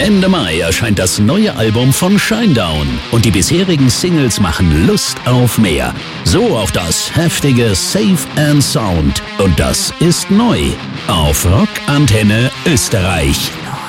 Ende Mai erscheint das neue Album von Shinedown und die bisherigen Singles machen Lust auf mehr. So auch das heftige Safe and Sound. Und das ist neu auf Rock Antenne Österreich.